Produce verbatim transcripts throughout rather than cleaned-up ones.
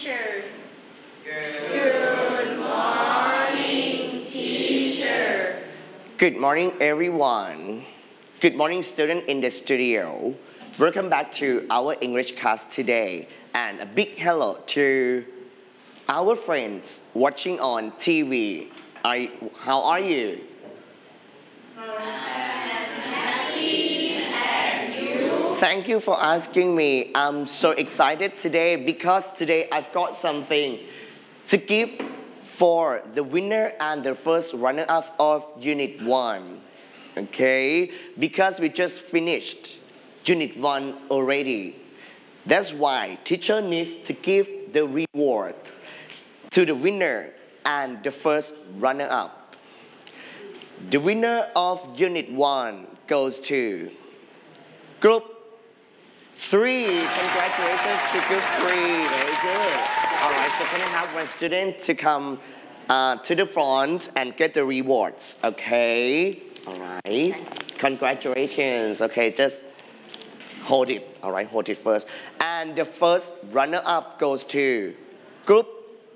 teacher. Good morning, teacher. Good morning, everyone. Good morning, student in the studio. Welcome back to our English class today. And a big hello to our friends watching on T V. Are, how are you? Thank you for asking me. I'm so excited today because today I've got something to give for the winner and the first runner-up of Unit one. Okay? Because we just finished Unit one already. That's why teacher needs to give the reward to the winner and the first runner-up. The winner of Unit one goes to Group three. Congratulations to Group three. Very good. All right, so can I have my student to come uh, to the front and get the rewards? Okay. All right. Congratulations. Okay, just hold it. All right, hold it first. And the first runner-up goes to Group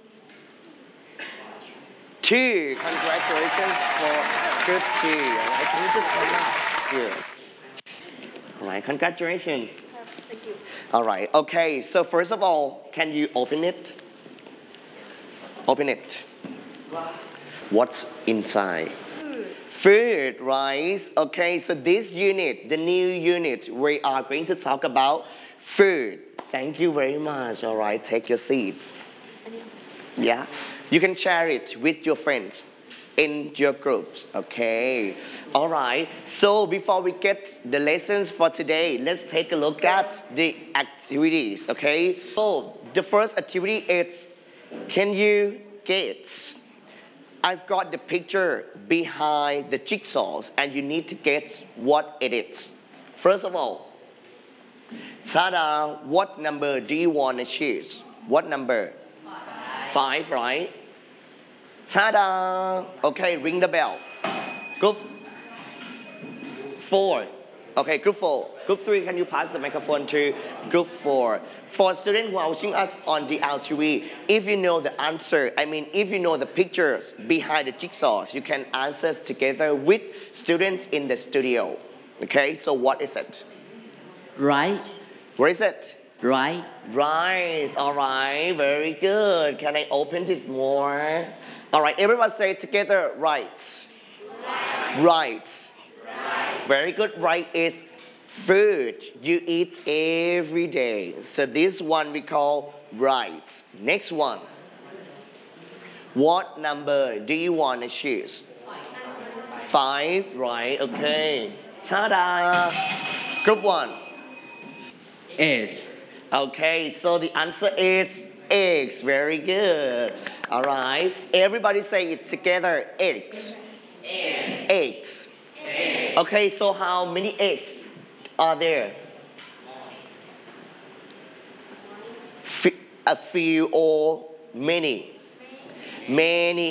two. Congratulations for Group two. All right, can you just come up here? All right, congratulations. Thank you. All right, okay, so first of all, can you open it? Open it. What's inside? Food. Food, right? Okay, so this unit, the new unit, we are going to talk about food. Thank you very much. All right, take your seat. Yeah, you can share it with your friends in your groups, okay? All right, so before we get the lessons for today, let's take a look at the activities, okay? So the first activity is, can you guess? I've got the picture behind the jigsaws and you need to guess what it is. First of all, ta-da, what number do you want to choose? What number? Five, Five right? Ta-da! Okay, ring the bell. Group four. Okay, group four. Group three, can you pass the microphone to group four? For students who are watching us on the L T V, if you know the answer, I mean, if you know the pictures behind the jigsaws, you can answer together with students in the studio. Okay, so what is it? Rice. Where is it? Rice. Rice, all right, very good. Can I open it more? All right, everyone say it together, rice. Rice. Rice. Rice. Very good, rice is food you eat every day. So this one we call rice. Next one. What number do you want to choose? Five, right, okay. Ta-da! Group one. Eggs. Okay, so the answer is eggs. Very good. All right. Everybody say it together. Eggs. Eggs. Eggs. Eggs. Okay, so how many eggs are there? F- a few or many? Many.